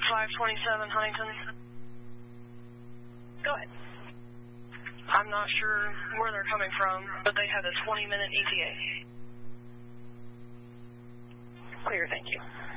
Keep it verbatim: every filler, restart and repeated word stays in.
five twenty-seven Huntington. Go ahead. I'm not sure where they're coming from, but they had a twenty minute E T A. Clear, thank you.